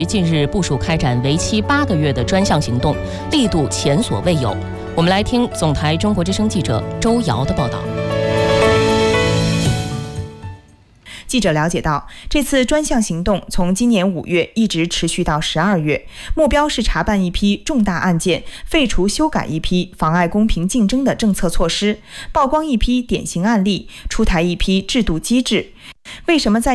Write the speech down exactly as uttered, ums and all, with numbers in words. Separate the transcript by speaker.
Speaker 1: 近日部署开展为期八个月的专项行动，力度前所未有。我们来听总台中国之声记者周瑶的报道。
Speaker 2: 记者了解到，这次专项行动从今年五月一直持续到十二月，目标是查办一批重大案件，废除修改一批妨碍公平竞争的政策措施，曝光一批典型案例，出台一批制度机制。为什么在